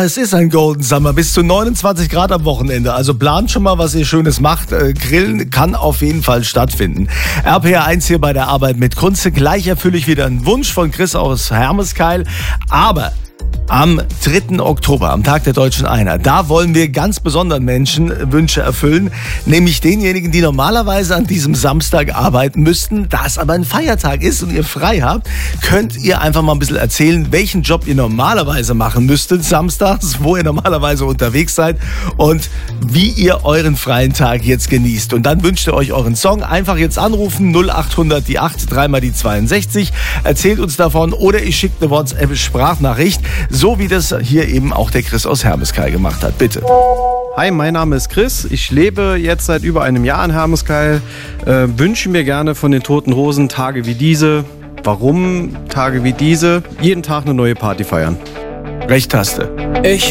Ja, es ist ein Golden Summer, bis zu 29 Grad am Wochenende. Also plant schon mal, was ihr Schönes macht. Grillen kann auf jeden Fall stattfinden. RPR1 hier bei der Arbeit mit Kunze. Gleich erfülle ich wieder einen Wunsch von Chris aus Hermeskeil. Aber am 3. Oktober, am Tag der Deutschen Einheit, da wollen wir ganz besonderen Menschen Wünsche erfüllen, nämlich denjenigen, die normalerweise an diesem Samstag arbeiten müssten. Da es aber ein Feiertag ist und ihr frei habt, könnt ihr einfach mal ein bisschen erzählen, welchen Job ihr normalerweise machen müsstet samstags, wo ihr normalerweise unterwegs seid und wie ihr euren freien Tag jetzt genießt. Und dann wünscht ihr euch euren Song. Einfach jetzt anrufen, 0800 die 8, 3 mal die 62. Erzählt uns davon oder ihr schickt eine WhatsApp-Sprachnachricht, so wie das hier eben auch der Chris aus Hermeskeil gemacht hat. Bitte. Hi, mein Name ist Chris. Ich lebe jetzt seit über einem Jahr in Hermeskeil. Wünsche mir gerne von den Toten Hosen Tage wie diese. Warum Tage wie diese? Jeden Tag eine neue Party feiern. Recht hast du. Ich